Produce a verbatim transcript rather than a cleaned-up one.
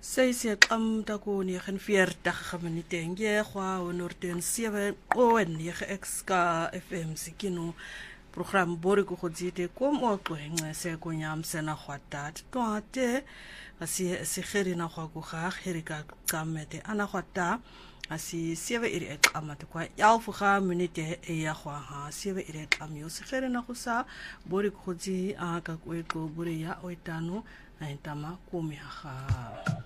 Seis ek am tako negenveertig minute en jy gwa honderd sewe o nege X K F M sikino program bori ko godzite kom o qwenxe se ko nyamsena khwatat twate asi sigeri na khwa go ga gerika qamete ana khwata asi sewe iri eqamate kwa elf ga minute e ya khwa ha sewe iri eqamyo sigeri na go sa bori ko godzi a ka kweko bori ya oitano na intama kumi ha